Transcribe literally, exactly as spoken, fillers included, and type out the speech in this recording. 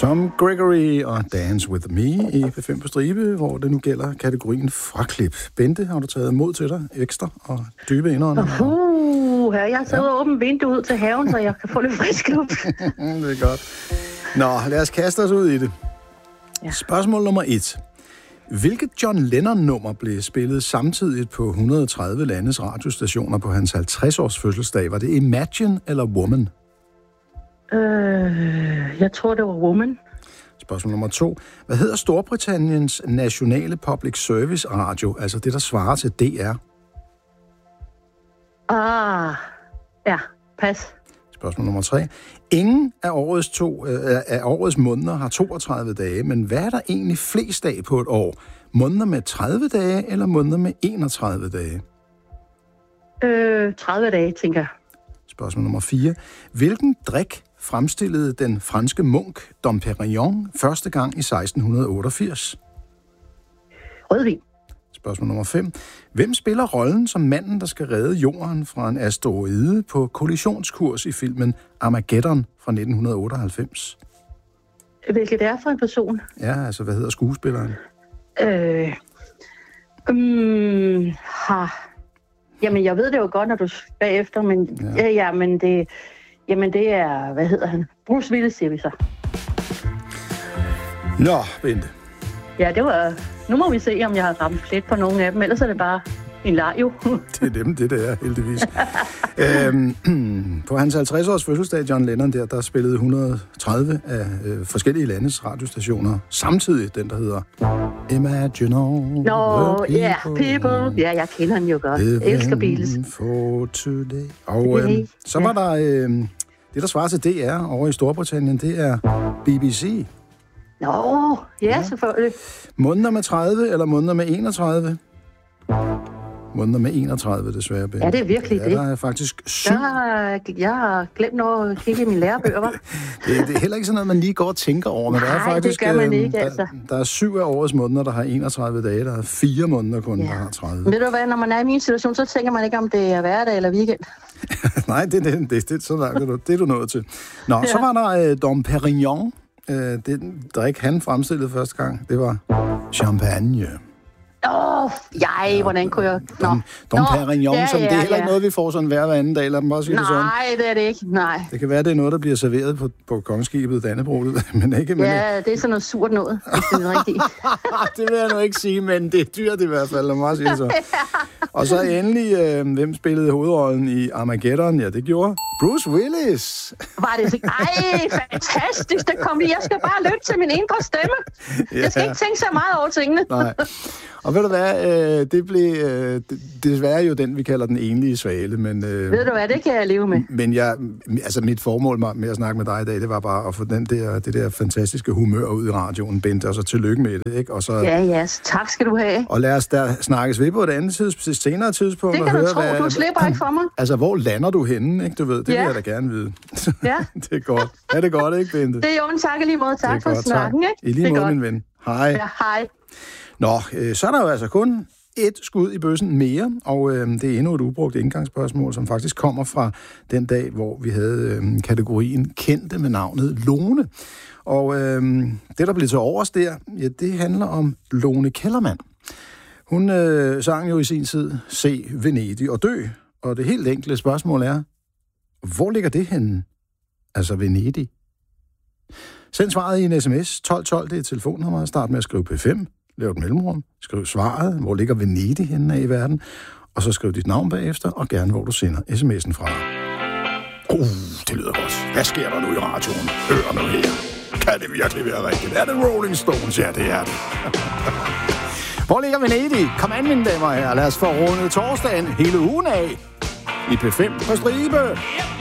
Tom Gregory og Dance With Me i P fem på stribe, hvor det nu gælder kategorien fraklip. Bente, har du taget mod til dig ekstra og dybe indånd? Uh, jeg har taget ja. åbent vindue ud til haven, så jeg kan få lidt frisk luft. Det er godt. Nå, lad os kaste os ud i det. Ja. Spørgsmål nummer et. Hvilket John Lennon-nummer blev spillet samtidig på et hundrede og tredive landes radiostationer på hans halvtreds-års fødselsdag? Var det Imagine eller Woman? Øh, jeg tror, det var Woman. Spørgsmål nummer to. Hvad hedder Storbritanniens nationale public service radio, altså det, der svarer til D R? Ah, ja, pas. Spørgsmål nummer tre. Ingen af årets, to, øh, af årets måneder har toogtredive dage, men hvad er der egentlig flest dage på et år? Måneder med tredive dage eller måneder med enogtredive dage? Øh, tredive dage, tænker jeg. Spørgsmål nummer fire. Hvilken drik fremstillede den franske munk Dom Perignon første gang i seksten otteogfirs? Rødvin. Spørgsmål nummer fem. Hvem spiller rollen som manden, der skal redde jorden fra en asteroide på kollisionskurs i filmen Armageddon fra nitten otteoghalvfems? Hvilket det er for en person? Ja, altså hvad hedder skuespilleren? Øh, um, har... Jamen, jeg ved det jo godt, når du bagefter, men, ja. Ja, ja, men det, jamen, det er, hvad hedder han? Bruce Willis, siger vi så. Nå, Bente. Ja, det var... Nu må vi se, om jeg har ramt plet på nogle af dem, ellers er det bare en leg, jo. Det er dem, det der er, heldigvis. øhm, på hans halvtreds-års fødselsdag, John Lennon, der, der spillede et hundrede og tredive af øh, forskellige landes radiostationer. Samtidig den, der hedder Imagine. Nå, ja, yeah, people. Ja, jeg kender den jo godt. Jeg elsker Beatles. For today. Og øh, så var der øh, det, der svarer til D R over i Storbritannien, det er B B C. Nå, ja, ja, selvfølgelig. Måneder med tredive eller måneder med enogtredive? Måneder med enogtredive, desværre. Ben. Ja, det er virkelig ja, det. Der er faktisk syv. Jeg har, jeg har glemt noget at kigge i mine lærebøger, hva'? det, det er heller ikke sådan noget, man lige går og tænker over. Men Nej, der er faktisk, det gør man ikke, altså. Der, der er syv af årets måneder, der har enogtredive dage. Der er fire måneder kun, ja. Der har tredive. Ved du hvad, når man er i min situation, så tænker man ikke, om det er hverdag eller weekend. Nej, det er det, det, det, så langt, det, det er du nået til. Nå, ja. Så var der uh, Dom Perignon. Uh, det drik, han fremstillede første gang, det var champagne. Åh, oh, jeg, hvordan kunne jeg... Nå. Dom, Dom Perignon, ja, som ja, det er heller ikke ja. noget, vi får sådan hver hver anden dag. Lad dem bare sige det sådan. Nej, det er det ikke. Nej. Det kan være, det er noget, der bliver serveret på, på kongeskibet Dannebrog, men ikke... Men ja, det er sådan noget surt noget, hvis det er rigtigt. Det vil jeg nu ikke sige, men det er dyrt i hvert fald, lad mig sige så. Og så endelig, øh, hvem spillede hovedrollen i Armageddon? Ja, det gjorde Bruce Willis. Var det så? Ej, fantastisk, det kom lige. Jeg skal bare lytte til min indre stemme. Ja. Jeg skal ikke tænke så meget over tingene. Nej. Og ved du hvad, øh, det blev øh, desværre jo den, vi kalder den enlige svale, men... Øh, ved du hvad, det kan jeg leve med. Men jeg, altså mit formål med at snakke med dig i dag, det var bare at få den der, det der fantastiske humør ud i radioen, Bente, og så tillykke med det, ikke? Og så, ja, ja, tak skal du have. Og lad os da snakkes ved på et andet tids, senere tidspunkt. Det kan og du høre, tro, hvad, du slipper ikke for mig. Altså, hvor lander du henne, ikke? Du ved, det ja. vil jeg da gerne vide. Ja. Det er godt. Er det godt, ikke, Bente? Det er jo en tak i lige måde. Tak for godt, snakken, tak. Ikke? I lige måde, min ven. Hej. Ja, hej. Nå, øh, så er der jo altså kun et skud i bøssen mere, og øh, det er endnu et ubrugt indgangsspørgsmål, som faktisk kommer fra den dag, hvor vi havde øh, kategorien kendte med navnet Lone. Og øh, det, der blev til overs der, ja, det handler om Lone Kellermann. Hun øh, sang jo i sin tid Se Venedig og dø, og det helt enkle spørgsmål er, hvor ligger det henne? Altså Venedig. Send svaret i en sms, tolv tolv, det er telefonnummeret, start med at skrive P fem, lav et mellemrum, skriv svaret, hvor ligger Venedig henne i verden, og så skriv dit navn bagefter, og gerne hvor du sender sms'en fra. Uh, det lyder godt. Hvad sker der nu i radioen? Hør nu her. Kan det virkelig være rigtigt? Er det Rolling Stones? Ja, det er det. Hvor ligger Venedig? Kom an, mine damer her. Lad os få rundet torsdagen hele ugen af i P fem på stribe.